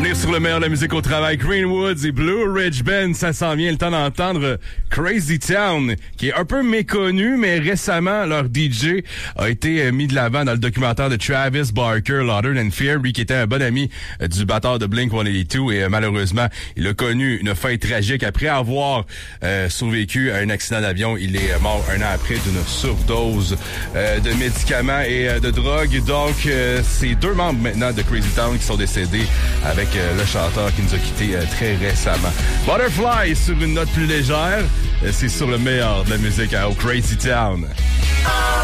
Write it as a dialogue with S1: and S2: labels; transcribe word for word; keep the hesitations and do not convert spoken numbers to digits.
S1: revenir sur le meilleur de la musique au travail. Greenwoods et Blue Ridge Band, ça s'en vient. Le temps d'entendre Crazy Town, qui est un peu méconnu, mais récemment, leur D J a été mis de l'avant dans le documentaire de Travis Barker, Louder Than Fear, lui qui était un bon ami du batteur de Blink cent quatre-vingt-deux et malheureusement, il a connu une fin tragique après avoir euh, survécu à un accident d'avion. Il est mort un an après d'une surdose euh, de médicaments et euh, de drogue. Donc, euh, c'est deux membres maintenant de Crazy Town qui sont décédés avec euh, le chanteur qui nous a quittés euh, très récemment. Butterfly sur une note plus légère, euh, c'est sur le meilleur de la musique à Crazy Town.